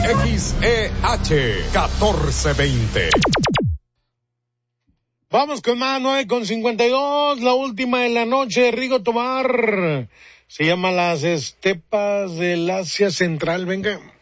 XEH 1420. Vamos con más, 9:52, la última de la noche. Rigo Tobar, se llama Las Estepas del Asia Central. Venga.